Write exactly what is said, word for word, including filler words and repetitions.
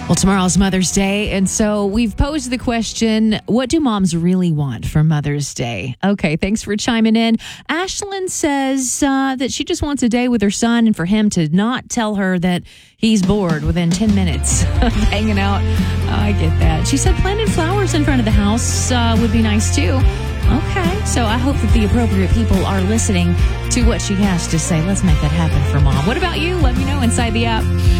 Well, tomorrow's Mother's Day, and so we've posed the question, what do moms really want for Mother's Day? Okay, thanks for chiming in. Ashlyn says uh, that she just wants a day with her son and for him to not tell her that he's bored within ten minutes of hanging out. I get that. She said planting flowers in front of the house uh, would be nice, too. Okay, so I hope that the appropriate people are listening to what she has to say. Let's make that happen for Mom. What about you? Let me know inside the app.